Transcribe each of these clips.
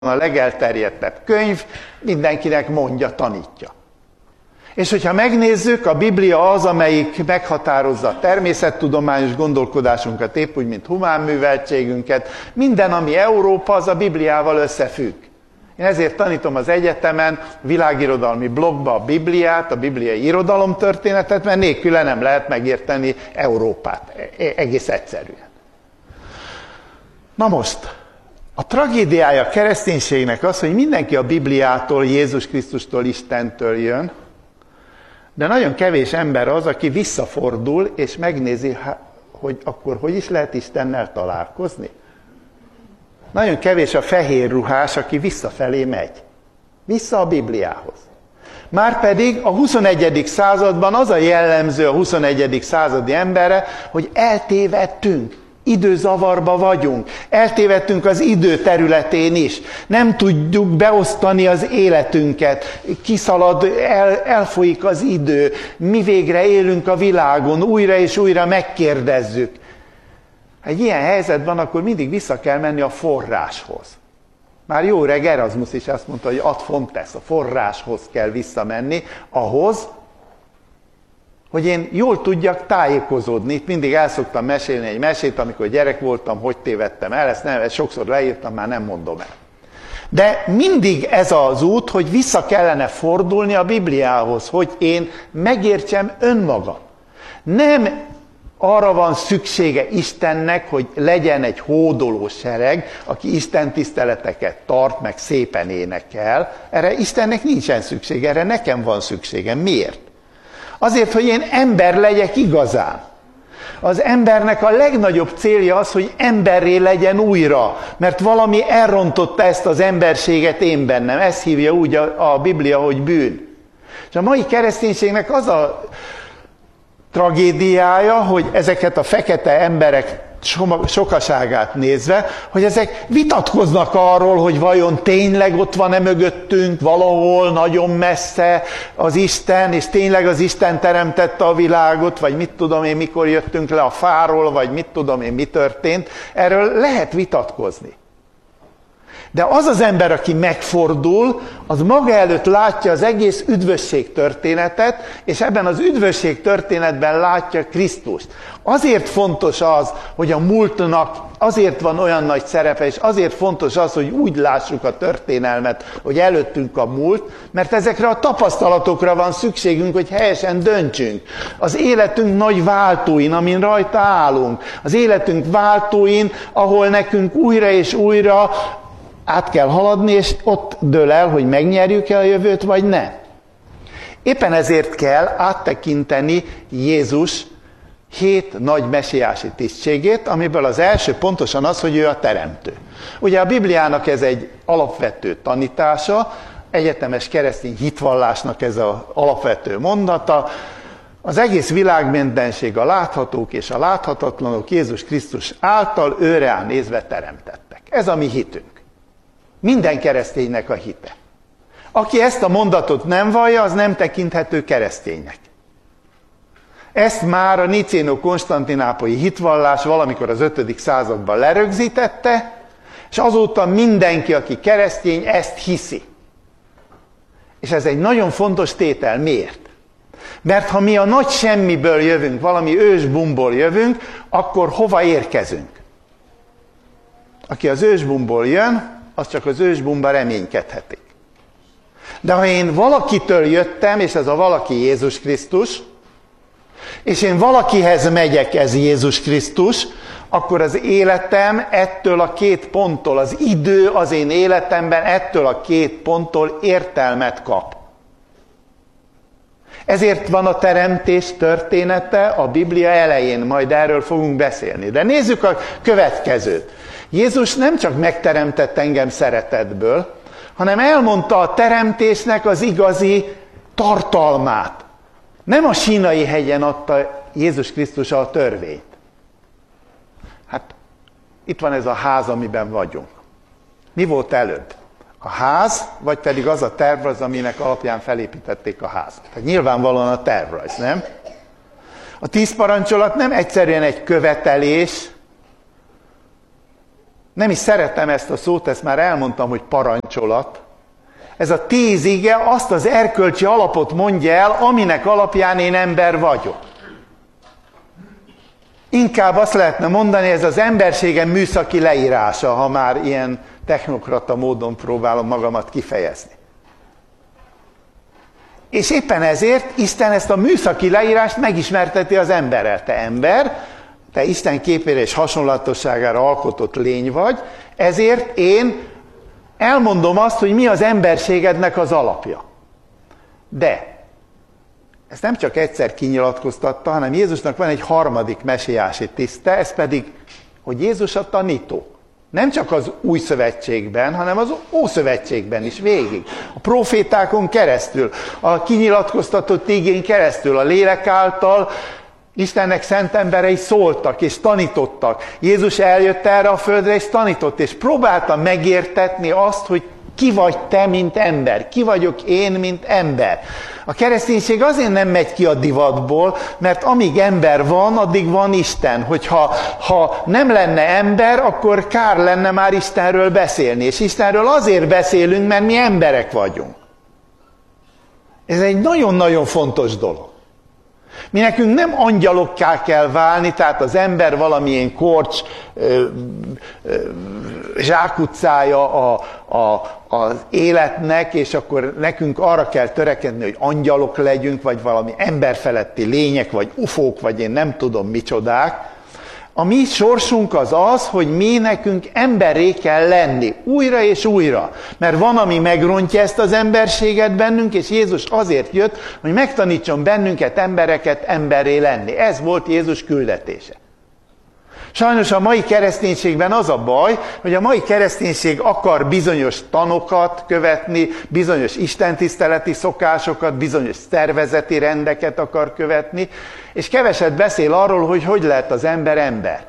a legelterjedtebb könyv, mindenkinek mondja, tanítja. És hogyha megnézzük, a Biblia az, amelyik meghatározza a természettudományos gondolkodásunkat, épp úgy, mint humánműveltségünket. Minden, ami Európa, az a Bibliával összefügg. Én ezért tanítom az egyetemen, világirodalmi blogba a Bibliát, a bibliai irodalomtörténetet, mert nélküle nem lehet megérteni Európát. Egész egyszerűen. Na most, a tragédiája a kereszténységnek az, hogy mindenki a Bibliától, Jézus Krisztustól, Istentől jön, de nagyon kevés ember az, aki visszafordul, és megnézi, hogy akkor hogy is lehet Istennel találkozni. Nagyon kevés a fehér ruhás, aki visszafelé megy. Vissza a Bibliához. Márpedig a 21. században az a jellemző a 21. századi emberre, hogy eltévedtünk. Időzavarba vagyunk. Eltévedtünk az idő területén is. Nem tudjuk beosztani az életünket. Kiszalad, elfolyik az idő. Mi végre élünk a világon, újra és újra megkérdezzük. Ha egy ilyen helyzet van, akkor mindig vissza kell menni a forráshoz. Már jó öreg Erasmus is azt mondta, hogy ad fontes, a forráshoz kell visszamenni, ahhoz, hogy én jól tudjak tájékozódni. Itt mindig el szoktam mesélni egy mesét, amikor gyerek voltam, hogy tévedtem el, ezt sokszor leírtam, már nem mondom el. De mindig ez az út, hogy vissza kellene fordulni a Bibliához, hogy én megértsem önmagam. Nem arra van szüksége Istennek, hogy legyen egy hódoló sereg, aki Isten tiszteleteket tart, meg szépen énekel. Erre Istennek nincsen szüksége, erre nekem van szükségem. Miért? Azért, hogy én ember legyek igazán. Az embernek a legnagyobb célja az, hogy emberré legyen újra, mert valami elrontotta ezt az emberséget én bennem. Ezt hívja úgy a Biblia, hogy bűn. És a mai kereszténységnek az a tragédiája, hogy ezeket a fekete emberek sokaságát nézve, hogy ezek vitatkoznak arról, hogy vajon tényleg ott van-e mögöttünk, valahol nagyon messze az Isten, és tényleg az Isten teremtette a világot, vagy mit tudom én, mikor jöttünk le a fáról, vagy mit tudom én, mi történt. Erről lehet vitatkozni. De az az ember, aki megfordul, az maga előtt látja az egész üdvösség történetet, és ebben az üdvösség történetben látja Krisztust. Azért fontos az, hogy a múltnak azért van olyan nagy szerepe, és azért fontos az, hogy úgy lássuk a történelmet, hogy előttünk a múlt, mert ezekre a tapasztalatokra van szükségünk, hogy helyesen döntsünk. Az életünk nagy váltóin, amin rajta állunk. Az életünk váltóin, ahol nekünk újra és újra át kell haladni, és ott dől el, hogy megnyerjük-e a jövőt, vagy ne. Éppen ezért kell áttekinteni Jézus 7 nagy mesiási tisztségét, amiből az első pontosan az, hogy ő a teremtő. Ugye a Bibliának ez egy alapvető tanítása, egyetemes keresztény hitvallásnak ez az alapvető mondata. Az egész világ mindenség, a láthatók és a láthatatlanok Jézus Krisztus által őre nézve teremtettek. Ez a mi hitünk. Minden kereszténynek a hite. Aki ezt a mondatot nem vallja, az nem tekinthető kereszténynek. Ezt már a nicéno-konstantinápolyi hitvallás valamikor az 5. században lerögzítette, és azóta mindenki, aki keresztény, ezt hiszi. És ez egy nagyon fontos tétel. Miért? Mert ha mi a nagy semmiből jövünk, valami ősbumból jövünk, akkor hova érkezünk? Aki az ősbumból jön, az csak az ősbumba reménykedhetik. De ha én valakitől jöttem, és ez a valaki Jézus Krisztus, és én valakihez megyek, ez Jézus Krisztus, akkor az életem ettől a 2 ponttól, az idő az én életemben ettől a 2 ponttól értelmet kap. Ezért van a teremtés története a Biblia elején, majd erről fogunk beszélni. De nézzük a következőt. Jézus nem csak megteremtett engem szeretetből, hanem elmondta a teremtésnek az igazi tartalmát. Nem a Sínai hegyen adta Jézus Krisztus a törvényt. Hát itt van ez a ház, amiben vagyunk. Mi volt előbb? A ház, vagy pedig az a tervrajz, aminek alapján felépítették a házat? Tehát nyilvánvalóan a tervrajz, nem? A 10 parancsolat nem egyszerűen egy követelés, Nem is szeretem ezt a szót, ezt már elmondtam, hogy parancsolat. Ez a 10 ige azt az erkölcsi alapot mondja el, aminek alapján én ember vagyok. Inkább azt lehetne mondani, ez az emberségem műszaki leírása, ha már ilyen technokrata módon próbálom magamat kifejezni. És éppen ezért Isten ezt a műszaki leírást megismerteti az emberrel. Te ember, te Isten képére és hasonlatosságára alkotott lény vagy, ezért én elmondom azt, hogy mi az emberségednek az alapja. De ezt nem csak egyszer kinyilatkoztatta, hanem Jézusnak van egy harmadik mesiási tiszte, ez pedig, hogy Jézus a tanító. Nem csak az új szövetségben, hanem az ószövetségben is végig. A profétákon keresztül, a kinyilatkoztatott igén keresztül, a lélek által Istennek szent emberei szóltak és tanítottak. Jézus eljött erre a földre és tanított, és próbálta megértetni azt, hogy ki vagy te, mint ember, ki vagyok én, mint ember. A kereszténység azért nem megy ki a divatból, mert amíg ember van, addig van Isten. Hogyha nem lenne ember, akkor kár lenne már Istenről beszélni. És Istenről azért beszélünk, mert mi emberek vagyunk. Ez egy nagyon-nagyon fontos dolog. Mi nekünk nem angyalokká kell válni, tehát az ember valamilyen korcs zsákutcája az életnek, és akkor nekünk arra kell törekedni, hogy angyalok legyünk, vagy valami emberfeletti lények, vagy ufók, vagy én nem tudom micsodák. A mi sorsunk az az, hogy mi nekünk emberré kell lenni, újra és újra. Mert van, ami megrontja ezt az emberséget bennünk, és Jézus azért jött, hogy megtanítson bennünket, embereket emberré lenni. Ez volt Jézus küldetése. Sajnos a mai kereszténységben az a baj, hogy a mai kereszténység akar bizonyos tanokat követni, bizonyos istentiszteleti szokásokat, bizonyos szervezeti rendeket akar követni, és keveset beszél arról, hogy hogy lehet az ember ember.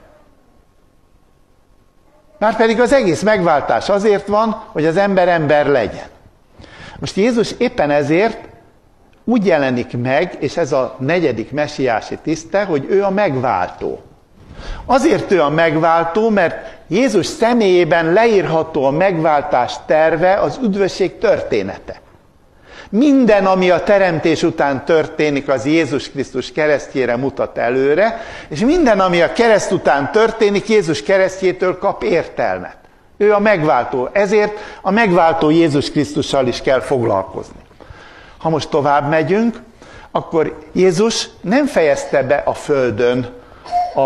Márpedig az egész megváltás azért van, hogy az ember ember legyen. Most Jézus éppen ezért úgy jelenik meg, és ez a 4. mesiási tiszte, hogy ő a megváltó. Azért ő a megváltó, mert Jézus személyében leírható a megváltás terve, az üdvösség története. Minden, ami a teremtés után történik, az Jézus Krisztus keresztjére mutat előre, és minden, ami a kereszt után történik, Jézus keresztjétől kap értelmet. Ő a megváltó, ezért a megváltó Jézus Krisztussal is kell foglalkozni. Ha most tovább megyünk, akkor Jézus nem fejezte be a földön a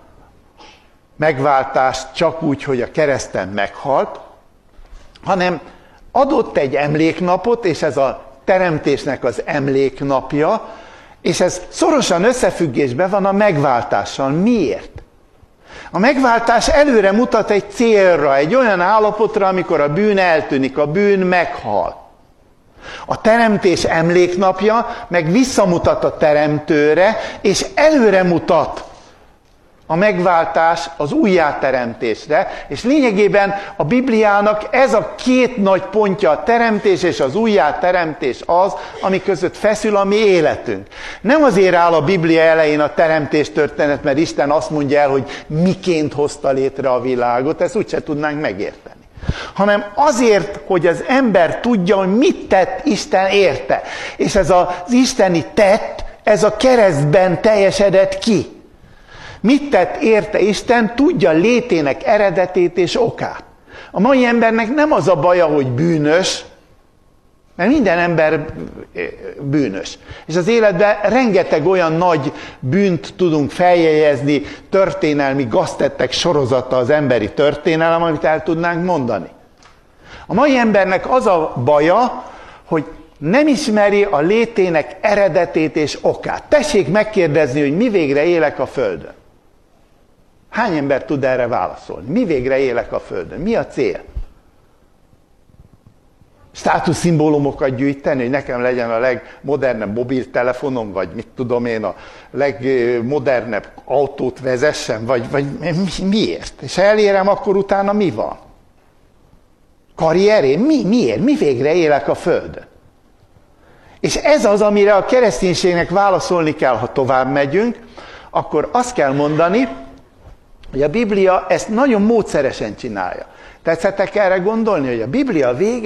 megváltást csak úgy, hogy a kereszten meghalt, hanem adott egy emléknapot, és ez a teremtésnek az emléknapja, és ez szorosan összefüggésben van a megváltással. Miért? A megváltás előre mutat egy célra, egy olyan állapotra, amikor a bűn eltűnik, a bűn meghal. A teremtés emléknapja meg visszamutat a teremtőre, és előre mutat a megváltás az újjáteremtésre, és lényegében a Bibliának ez a két nagy pontja, a teremtés és az újjáteremtés az, ami között feszül a mi életünk. Nem azért áll a Biblia elején a teremtés történet, mert Isten azt mondja el, hogy miként hozta létre a világot, ezt úgyse tudnánk megérteni. Hanem azért, hogy az ember tudja, hogy mit tett Isten érte. És ez az isteni tett, ez a keresztben teljesedett ki. Mit tett érte Isten, tudja létének eredetét és okát. A mai embernek nem az a baja, hogy bűnös, mert minden ember bűnös. És az életben rengeteg olyan nagy bűnt tudunk feljegyezni, történelmi gaztettek sorozata az emberi történelem, amit el tudnánk mondani. A mai embernek az a baja, hogy nem ismeri a létének eredetét és okát. Tessék megkérdezni, hogy mi végre élek a Földön. Hány ember tud erre válaszolni? Mi végre élek a Földön? Mi a cél? Státuszszimbólumokat gyűjteni, hogy nekem legyen a legmodernebb mobiltelefonom, vagy mit tudom én, a legmodernebb autót vezessen, vagy miért? És ha elérem, akkor utána mi van? Karrierén? Miért? Mi végre élek a Földön? És ez az, amire a kereszténységnek válaszolni kell, ha tovább megyünk, akkor azt kell mondani, hogy a Biblia ezt nagyon módszeresen csinálja. Tetszettek erre gondolni, hogy a Biblia vége